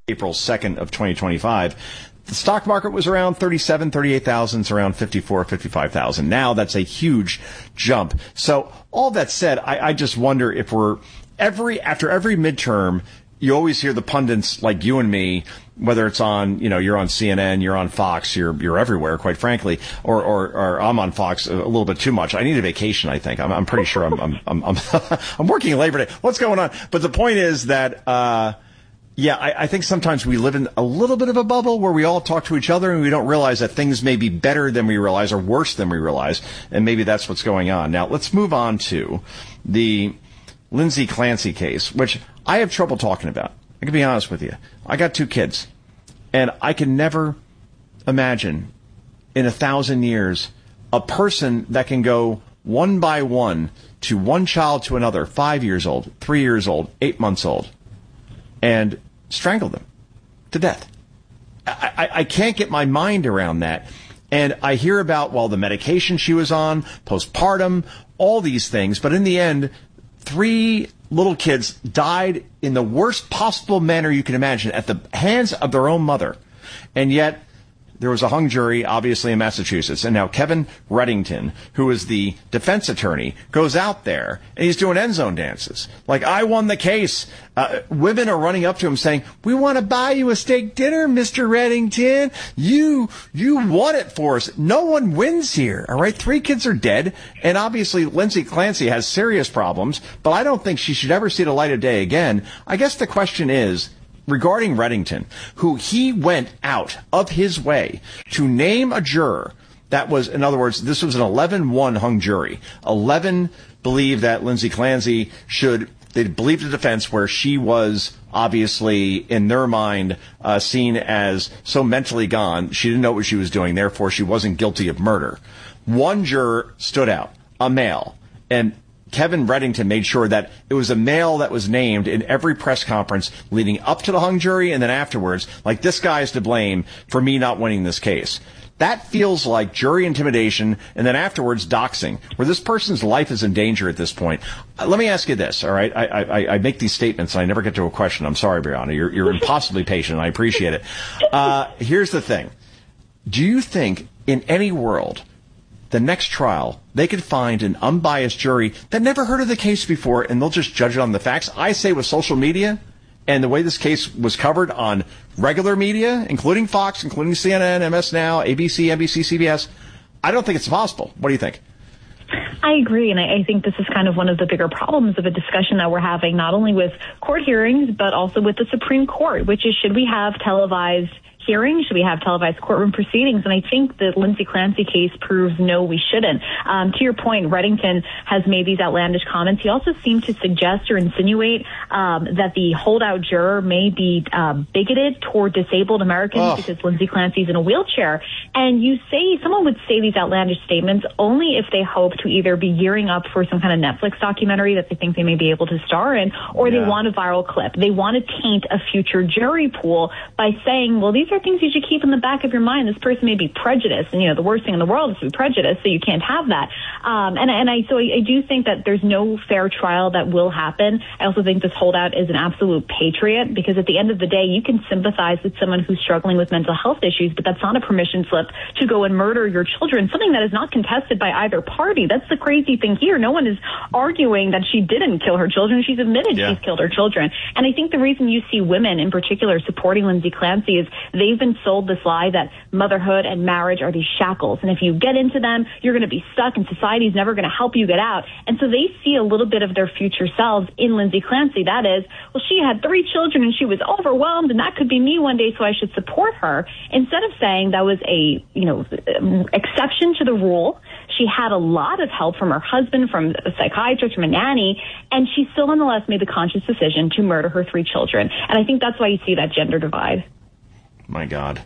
April 2nd of 2025, the stock market was around 37, 38,000. It's around 54, 55,000. Now that's a huge jump. So all that said, I just wonder if after every midterm, you always hear the pundits like you and me, whether it's on, you're on CNN, you're on Fox, you're everywhere, quite frankly, or I'm on Fox a little bit too much. I need a vacation, I think. I'm pretty sure I'm working Labor Day. What's going on? But the point is that, I think sometimes we live in a little bit of a bubble where we all talk to each other and we don't realize that things may be better than we realize or worse than we realize. And maybe that's what's going on. Now, let's move on to the Lindsay Clancy case, which I have trouble talking about. I can be honest with you. I got 2 kids, and I can never imagine in 1,000 years a person that can go one by one to one child to another, 5 years old, 3 years old, 8 months old, and strangle them to death. I can't get my mind around that. And I hear about, the medication she was on, postpartum, all these things. But in the end, 3 little kids died in the worst possible manner you can imagine at the hands of their own mother. And yet there was a hung jury, obviously, in Massachusetts. And now Kevin Reddington, who is the defense attorney, goes out there and he's doing end zone dances. Like, I won the case. Women are running up to him saying, "We want to buy you a steak dinner, Mr. Reddington. You won it for us." No one wins here. All right. 3 kids are dead. And obviously Lindsay Clancy has serious problems, but I don't think she should ever see the light of day again. I guess the question is, regarding Reddington, who he went out of his way to name a juror that was, in other words, this was an 11-1 hung jury. 11 believed that Lindsay Clancy they believed the defense where she was obviously, in their mind, seen as so mentally gone, she didn't know what she was doing, therefore she wasn't guilty of murder. 1 juror stood out, a male, and Kevin Reddington made sure that it was a male that was named in every press conference leading up to the hung jury and then afterwards, like, this guy is to blame for me not winning this case. That feels like jury intimidation and then afterwards doxing, where this person's life is in danger at this point. Let me ask you this, all right? I make these statements and I never get to a question. I'm sorry, Brianna. You're impossibly patient. I appreciate it. Here's the thing. Do you think in any world the next trial, they could find an unbiased jury that never heard of the case before, and they'll just judge it on the facts? I say with social media and the way this case was covered on regular media, including Fox, including CNN, MS Now, ABC, NBC, CBS, I don't think it's possible. What do you think? I agree, and I think this is kind of one of the bigger problems of a discussion that we're having, not only with court hearings, but also with the Supreme Court, which is, should we have televised hearings? Should we have televised courtroom proceedings? And I think the Lindsay Clancy case proves no, we shouldn't. To your point, Reddington has made these outlandish comments. He also seemed to suggest or insinuate that the holdout juror may be bigoted toward disabled Americans because Lindsay Clancy's in a wheelchair. And someone would say these outlandish statements only if they hope to either be gearing up for some kind of Netflix documentary that they think they may be able to star in, or they want a viral clip. They want to taint a future jury pool by saying, well, these are things you should keep in the back of your mind. This person may be prejudiced, and the worst thing in the world is to be prejudiced, so you can't have that. I do think that there's no fair trial that will happen. I also think this holdout is an absolute patriot, because at the end of the day, you can sympathize with someone who's struggling with mental health issues, but that's not a permission slip to go and murder your children, something that is not contested by either party. That's the crazy thing here. No one is arguing that she didn't kill her children. She's admitted she's killed her children. And I think the reason you see women in particular supporting Lindsay Clancy is they've been sold this lie that motherhood and marriage are these shackles, and if you get into them, you're going to be stuck and society's never going to help you get out. And so they see a little bit of their future selves in Lindsay Clancy. That is, well, she had 3 children and she was overwhelmed, and that could be me one day, so I should support her, instead of saying that was a exception to the rule. She had a lot of help from her husband, from a psychiatrist, from a nanny, and she still nonetheless made the conscious decision to murder her 3 children. And I think that's why you see that gender divide. My God.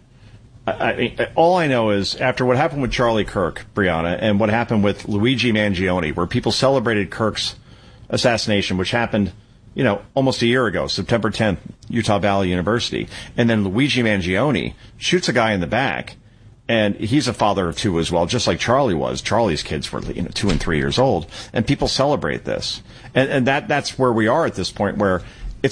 All I know is, after what happened with Charlie Kirk, Brianna, and what happened with Luigi Mangione, where people celebrated Kirk's assassination, which happened, almost a year ago, September 10th, Utah Valley University, and then Luigi Mangione shoots a guy in the back, and he's a father of 2 as well, just like Charlie was. Charlie's kids were 2 and 3 years old, and people celebrate this. And that's where we are at this point, where